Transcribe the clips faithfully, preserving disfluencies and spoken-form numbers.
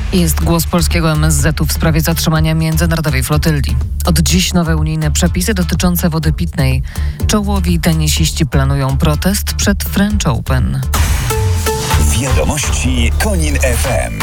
Jest głos polskiego M S Z-u w sprawie zatrzymania międzynarodowej flotyli. Od dziś nowe unijne przepisy dotyczące wody pitnej. Czołowi tenisiści planują protest przed French Open. Wiadomości Konin F M.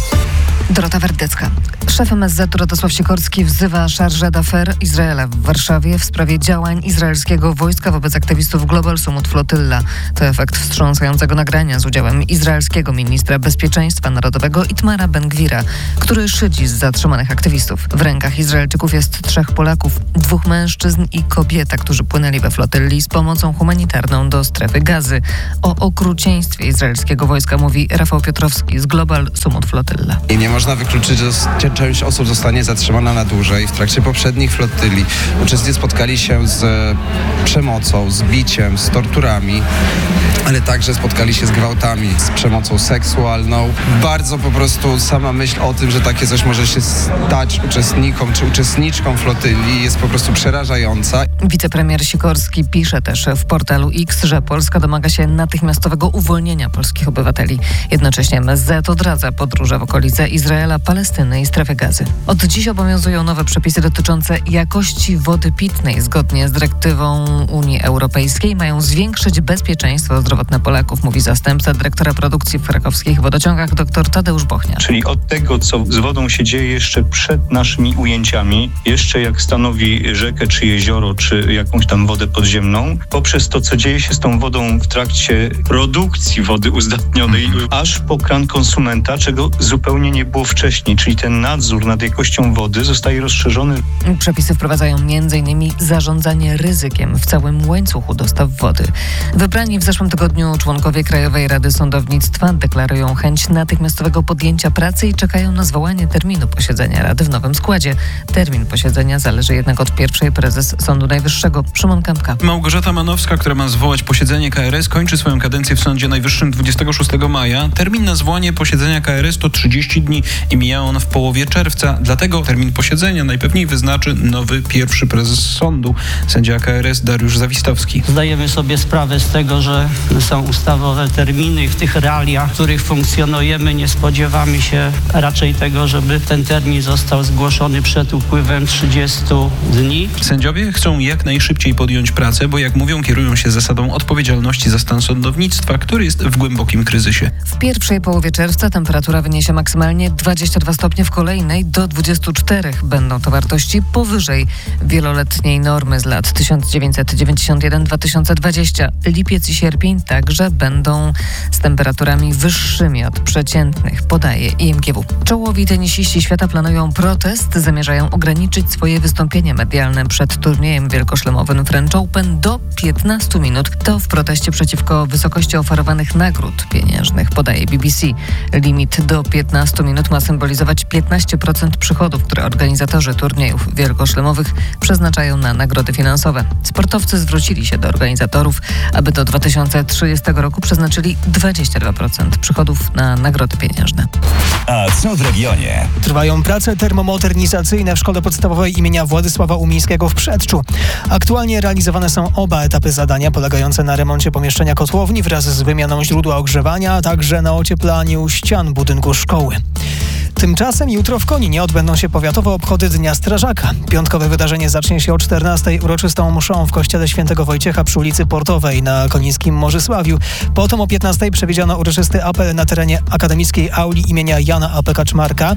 Dorota Werdecka. Szef M S Z Radosław Sikorski wzywa chargé d'affaires Izraela w Warszawie w sprawie działań izraelskiego wojska wobec aktywistów Global Summit Flotilla. To efekt wstrząsającego nagrania z udziałem izraelskiego ministra bezpieczeństwa narodowego Itmara Ben-Gvira, który szydzi z zatrzymanych aktywistów. W rękach Izraelczyków jest trzech Polaków, dwóch mężczyzn i kobieta, którzy płynęli we flotylli z pomocą humanitarną do strefy Gazy. O okrucieństwie izraelskiego wojska mówi Rafał Piotrowski z Global Summit Flotilla. I nie można wykluczyć, że część osób zostanie zatrzymana na dłużej. W trakcie poprzednich flotyli uczestnicy spotkali się z przemocą, z biciem, z torturami, ale także spotkali się z gwałtami, z przemocą seksualną. Bardzo po prostu sama myśl o tym, że takie coś może się stać uczestnikom czy uczestniczkom flotyli jest po prostu przerażająca. Wicepremier Sikorski pisze też w portalu X, że Polska domaga się natychmiastowego uwolnienia polskich obywateli. Jednocześnie M S Z odradza podróże w okolice Izraela, Palestyny i strefy Gazy. Od dziś obowiązują nowe przepisy dotyczące jakości wody pitnej. Zgodnie z dyrektywą Unii Europejskiej mają zwiększyć bezpieczeństwo zdrowotne Polaków, mówi zastępca dyrektora produkcji w krakowskich wodociągach dr Tadeusz Bochniarz. Czyli od tego, co z wodą się dzieje jeszcze przed naszymi ujęciami, jeszcze jak stanowi rzekę, czy jezioro, czy jakąś tam wodę podziemną, poprzez to, co dzieje się z tą wodą w trakcie produkcji wody uzdatnionej, mhm. aż po kran konsumenta, czego zupełnie nie było wcześniej, czyli ten nadzór nad jakością wody zostaje rozszerzony. Przepisy wprowadzają między innymi zarządzanie ryzykiem w całym łańcuchu dostaw wody. Wybrani w zeszłym tygodniu członkowie Krajowej Rady Sądownictwa deklarują chęć natychmiastowego podjęcia pracy i czekają na zwołanie terminu posiedzenia Rady w nowym składzie. Termin posiedzenia zależy jednak od pierwszej prezes Sądu Najwyższego, Szymon Kępka. Małgorzata Manowska, która ma zwołać posiedzenie K R S, kończy swoją kadencję w Sądzie Najwyższym dwudziestego szóstego maja. Termin na zwołanie posiedzenia K R S to trzydzieści dni i mija on w połowie czerwca. Dlatego termin posiedzenia najpewniej wyznaczy nowy pierwszy prezes sądu, sędzia K R S Dariusz Zawistowski. Zdajemy sobie sprawę z tego, że są ustawowe terminy i w tych realiach, w których funkcjonujemy, nie spodziewamy się raczej tego, żeby ten termin został zgłoszony przed upływem trzydziestu dni. Sędziowie chcą jak najszybciej podjąć pracę, bo jak mówią, kierują się zasadą odpowiedzialności za stan sądownictwa, który jest w głębokim kryzysie. W pierwszej połowie czerwca temperatura wyniesie maksymalnie dwadzieścia dwa stopnie, w kolejnej do dwudziestu czterech. Będą to wartości powyżej wieloletniej normy z lat tysiąc dziewięćset dziewięćdziesiąt jeden do dwa tysiące dwudziestego. Lipiec i sierpień także będą z temperaturami wyższymi od przeciętnych, podaje I M G W. Czołowi tenisiści świata planują protest, zamierzają ograniczyć swoje wystąpienia medialne przed turniejem wielkoszlemowym French Open do piętnastu minut. To w proteście przeciwko wysokości oferowanych nagród pieniężnych, podaje B B C. Limit do piętnastu minut ma symbolizować piętnaście procent przychodów, które organizatorzy turniejów wielkoszlemowych przeznaczają na nagrody finansowe. Sportowcy zwrócili się do organizatorów, aby do dwa tysiące trzydziestego roku przeznaczyli dwadzieścia dwa procent przychodów na nagrody pieniężne. A co w regionie? Trwają prace termomodernizacyjne w szkole podstawowej imienia Władysława Umińskiego w Przedczu. Aktualnie realizowane są oba etapy zadania polegające na remoncie pomieszczenia kotłowni wraz z wymianą źródła ogrzewania, a także na ocieplaniu ścian budynku szkoły. Tymczasem jutro w Koninie odbędą się powiatowe obchody Dnia Strażaka. Piątkowe wydarzenie zacznie się o czternastej uroczystą mszą w kościele Świętego Wojciecha przy ulicy Portowej na konińskim Morzysławiu. Potem o piętnastej przewidziano uroczysty apel na terenie akademickiej auli imienia Jana A P Kaczmarka.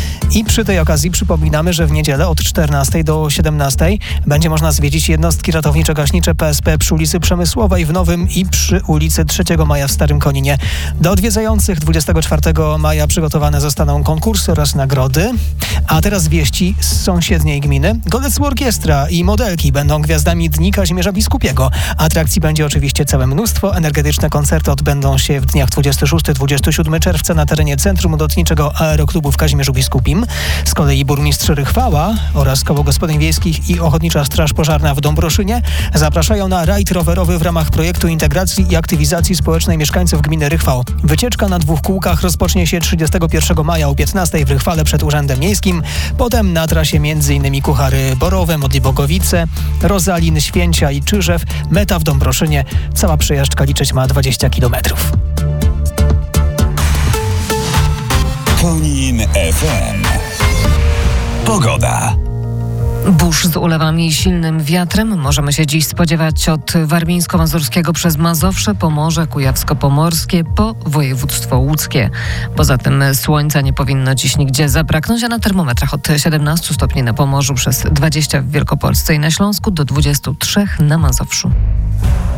I przy tej okazji przypominamy, że w niedzielę od czternastej do siedemnastej będzie można zwiedzić jednostki ratowniczo-gaśnicze P S P przy ulicy Przemysłowej w Nowym i przy ulicy trzeciego maja w Starym Koninie. Do odwiedzających dwudziestego czwartego maja przygotowane zostaną konkursy oraz nagrody. A teraz wieści z sąsiedniej gminy. Golec Orkiestra i modelki będą gwiazdami Dni Kazimierza Biskupiego. Atrakcji będzie oczywiście całe mnóstwo. Energetyczne koncerty odbędą się w dniach dwudziestego szóstego do dwudziestego siódmego czerwca na terenie Centrum Lotniczego Aeroklubu w Kazimierzu Biskupim. Z kolei burmistrz Rychwała oraz Koło Gospodyń Wiejskich i Ochotnicza Straż Pożarna w Dąbroszynie zapraszają na rajd rowerowy w ramach projektu integracji i aktywizacji społecznej mieszkańców gminy Rychwał. Wycieczka na dwóch kółkach rozpocznie się trzydziestego pierwszego maja o piętnastej w Rychwale przed Urzędem Miejskim. Potem na trasie m.in. Kuchary Borowe, Modlibogowice, Rozalin, Święcia i Czyżew. Meta w Dąbroszynie. Cała przejażdżka liczyć ma dwadzieścia kilometrów. Tonin F M. Pogoda. Burz z ulewami i silnym wiatrem możemy się dziś spodziewać od warmińsko-mazurskiego przez Mazowsze, Pomorze, Kujawsko-Pomorskie po województwo łódzkie. Poza tym słońca nie powinno dziś nigdzie zabraknąć, a na termometrach od siedemnastu stopni na Pomorzu, przez dwadzieścia w Wielkopolsce i na Śląsku do dwudziestu trzech na Mazowszu.